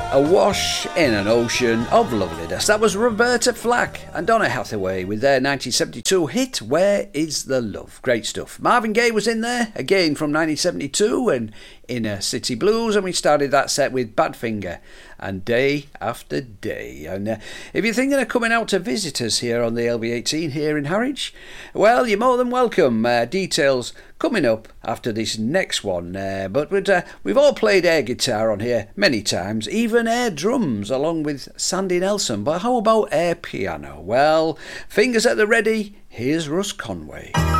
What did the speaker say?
Awash in an ocean of loveliness. That was Roberta Flack and Donna Hathaway with their 1972 hit Where Is the Love? Great stuff. Marvin Gaye was in there again from 1972 and Inner City Blues, and we started that set with Badfinger and Day After Day. And if you're thinking of coming out to visit us here on the LB18 here in Harwich, well, you're more than welcome. Details coming up after this next one. But we've all played air guitar on here many times, even air drums along with Sandy Nelson. But how about air piano? Well, fingers at the ready, here's Russ Conway.